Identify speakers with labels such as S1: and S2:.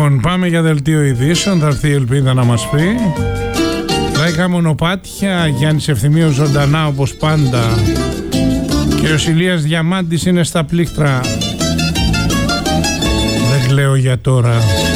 S1: Λοιπόν, πάμε για δελτίο ειδήσεων. Θα έρθει η Ελπίδα να μας πει. Λαϊκά μονοπάτια, Γιάννης Ευθυμίου ζωντανά όπως πάντα. Και ο Ηλίας Διαμάντης είναι στα πλήκτρα. Δεν κλαίω για τώρα.